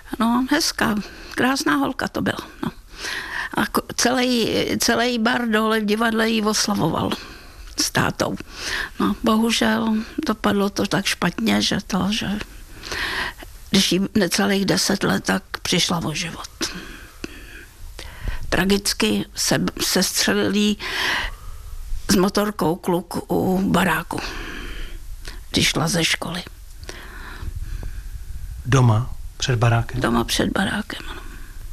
No, hezká, krásná holka to byla. No. A celý bar dole v divadle ji oslavoval s tátou. No, bohužel dopadlo to tak špatně, že když jí necelých 10 let, tak přišla o život. Tragicky se střelili s motorkou kluk u baráku, když šla ze školy. Doma před barákem? Doma před barákem, ano.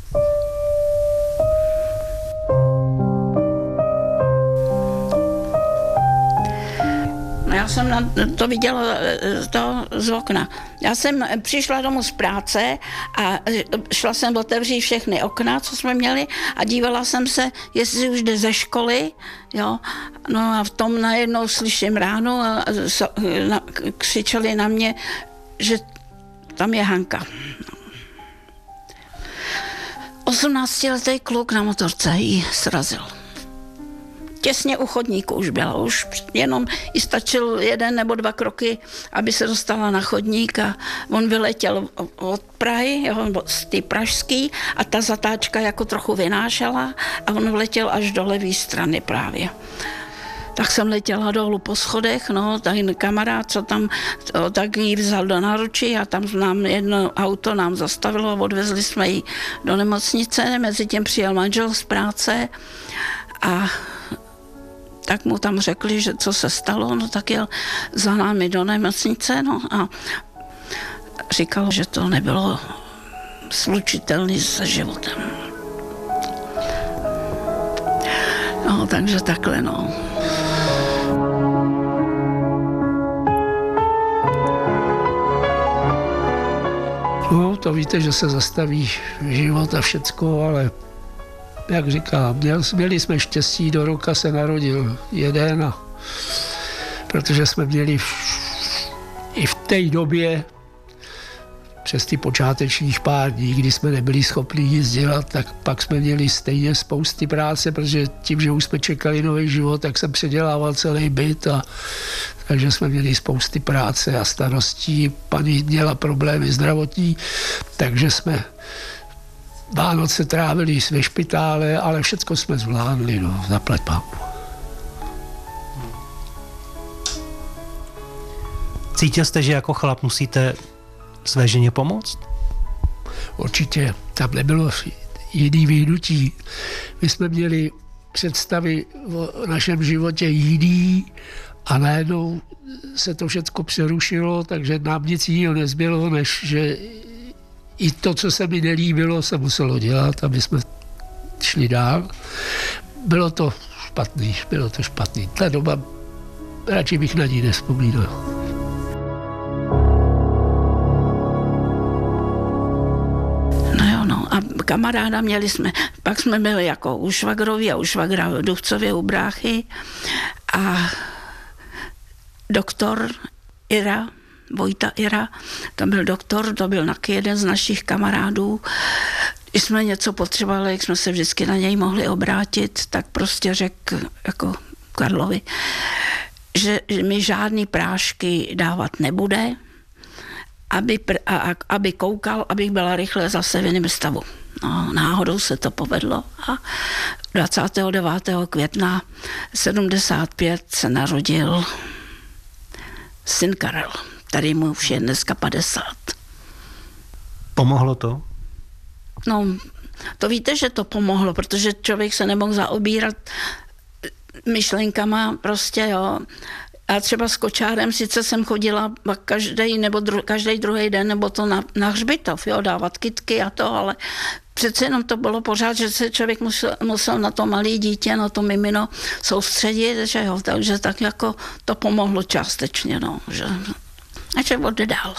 Já jsem to viděla z okna. Já jsem přišla domů z práce a šla jsem otevřít všechny okna, co jsme měli, a dívala jsem se, jestli už jde ze školy, jo. No a v tom najednou slyším ráno a křičeli na mě, že tam je Hanka. 18letý kluk na motorce jí srazil. Těsně u chodníku už byla, už jenom jí stačil 1 nebo 2 kroky, aby se dostala na chodník, a on vyletěl od Prahy, jo, z té pražský, a ta zatáčka jako trochu vynášela a on vletěl až do levé strany právě. Tak jsem letěla dolů po schodech, no, ten kamarád, co tam, tak ji vzal do náručí a tam nám jedno auto nám zastavilo a odvezli jsme ji do nemocnice, mezitím přijel manžel z práce a tak mu tam řekli, že co se stalo, no tak jel za námi do nemocnice, no a říkal, že to nebylo slučitelné se životem. No, takže takhle, no. No, to víte, že se zastaví život a všecko, ale jak říkám, měli jsme štěstí, do roka se narodil jeden, a protože jsme měli i v té době přes ty počátečních pár dní, kdy jsme nebyli schopni nic dělat, tak pak jsme měli stejně spousty práce, protože tím, že už jsme čekali nový život, tak jsem předělával celý byt, a takže jsme měli spousty práce a starostí. Paní měla problémy zdravotní, takže jsme Vánoce trávili ve špitále, ale všecko jsme zvládli, no, zaplať pánbůh. Cítil jste, že jako chlap musíte své ženě pomoct? Určitě, tam nebylo jiný vyhnutí. My jsme měli představy o našem životě jiný a najednou se to všecko přerušilo, takže nám nic jiného nezbylo, než že i to, co se mi nelíbilo, se muselo dělat, aby jsme šli dál. Bylo to špatný. Ta doba, radši bych na ní nevzpomínal. A kamaráda měli jsme, pak jsme byli jako u švagrovi a u švagra v Duchcově u bráchy, a doktor Vojta Ira, to byl doktor, to byl taky jeden z našich kamarádů. Když jsme něco potřebovali, jak jsme se vždycky na něj mohli obrátit, tak prostě řekl jako Karlovi, že mi žádný prášky dávat nebude, aby koukal, abych byla rychle zase v jiném stavu. No, náhodou se to povedlo a 29. května 75 se narodil syn Karel, který mu už je dneska 50. Pomohlo to? No, to víte, že to pomohlo, protože člověk se nemohl zaobírat myšlenkama prostě, jo. A třeba s kočárem sice jsem chodila každý druhý den, nebo to na hřbitov, jo, dávat kytky a to, ale přece jenom to bylo pořád, že se člověk musel na to malé dítě, na to mimino soustředit, že jo, takže tak jako to pomohlo částečně, no, že a že oddál.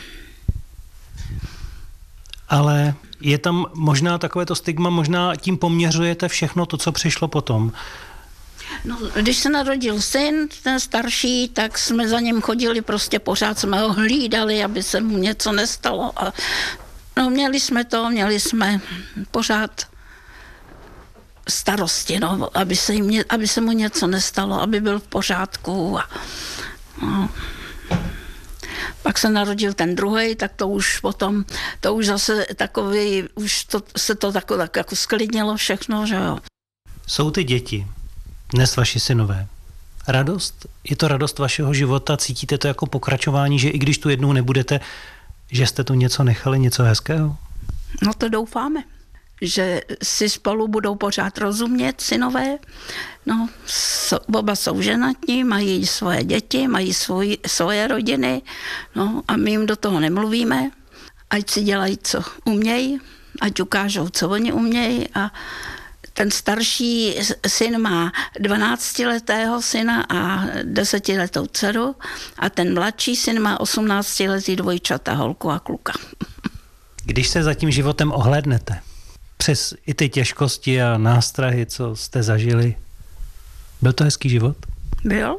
Ale je tam možná takovéto stigma, možná tím poměřujete všechno to, co přišlo potom. No, když se narodil syn, ten starší, tak jsme za ním chodili, prostě pořád jsme ho hlídali, aby se mu něco nestalo. A no, měli jsme pořád starosti, no, aby se mu něco nestalo, aby byl v pořádku. A, no. Pak se narodil ten druhý, tak to už potom, to už zase takový, už to, se to tak jako sklidnilo všechno, že jo. Jsou ty děti, dnes vaši synové. Radost? Je to radost vašeho života? Cítíte to jako pokračování, že i když tu jednou nebudete, že jste tu něco nechali, něco hezkého? No to doufáme, že si spolu budou pořád rozumět synové. No, oba jsou ženatní, mají svoje děti, mají svoje rodiny, no a my jim do toho nemluvíme, ať si dělají, co umějí, ať ukážou, co oni umějí a ten starší syn má 12letého syna a 10letou dceru a ten mladší syn má 18letý dvojčata, holku a kluka. Když se za tím životem ohlédnete, přes i ty těžkosti a nástrahy, co jste zažili, byl to hezký život? Byl.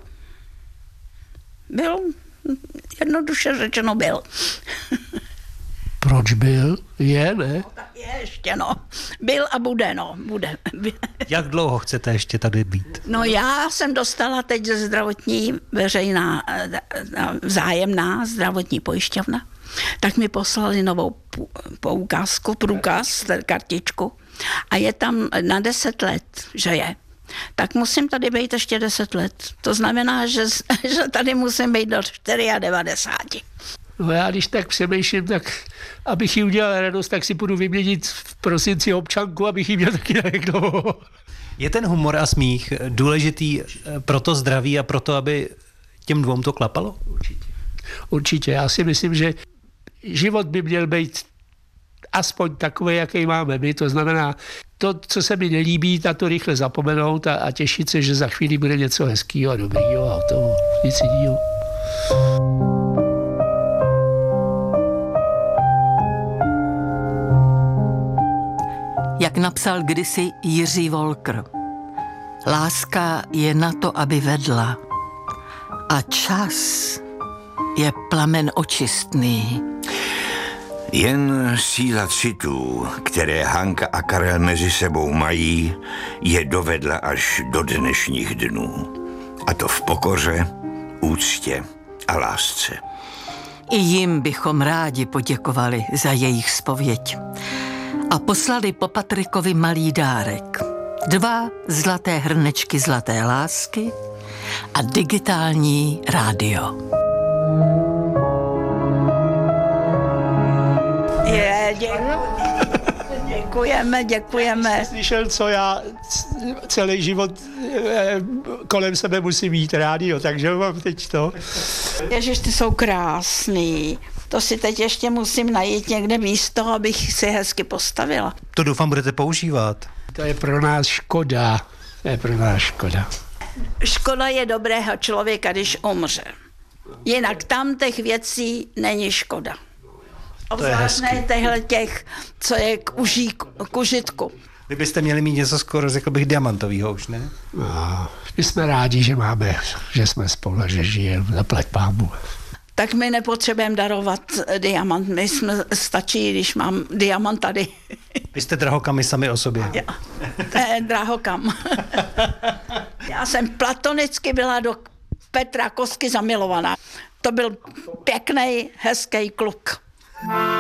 Jednoduše řečeno byl. Proč byl? Je, ne? Je ještě, no. Byl a bude, no. Bude. Jak dlouho chcete ještě tady být? No já jsem dostala teď ze zdravotní veřejná vzájemná zdravotní pojišťovna, tak mi poslali novou průkaz, kartičku a je tam na 10 let, že je. Tak musím tady být ještě 10 let. To znamená, že tady musím být do 94. No já když tak přemýšlím, tak abych jí udělal radost, tak si půjdu vyměnit v prosinci občanku, abych jí měl taky najednou. Je ten humor a smích důležitý pro to zdraví a pro to, aby těm dvou to klapalo? Určitě. Já si myslím, že život by měl být aspoň takový, jaký máme my. To znamená, to, co se mi nelíbí, na to rychle zapomenout a těšit se, že za chvíli bude něco hezkýho a dobrýho a toho nic jiného. Jak napsal kdysi Jiří Volker, láska je na to, aby vedla, a čas je plamen očistný. Jen síla citů, které Hanka a Karel mezi sebou mají, je dovedla až do dnešních dnů. A to v pokoře, úctě a lásce. I jim bychom rádi poděkovali za jejich zpověď. A poslali po Patrikovi malý dárek. 2 zlaté hrnečky zlaté lásky a digitální rádio. Děkujeme. Slyšel, co já celý život kolem sebe musím mít rádio, takže mám teď to. Ježiš, ty jsou krásný. To si teď ještě musím najít někde místo, abych si hezky postavila. To doufám budete používat. To je pro nás škoda. Škoda je dobrého člověka, když umře. Jinak tam těch věcí není škoda. Obzvlášť těch, co je k užitku. Vy byste měli mít něco skoro, řekl bych, diamantovýho už, ne? No, my jsme rádi, že jsme spolu, že žijeme, zaplať pámu. Tak my nepotřebujeme darovat diamant. My jsme stačí, když mám diamant tady. Vy jste drahokamy sami o sobě. Já, drahokam. Já jsem platonicky byla do Petra Kosky zamilovaná. To byl pěkný, hezký kluk.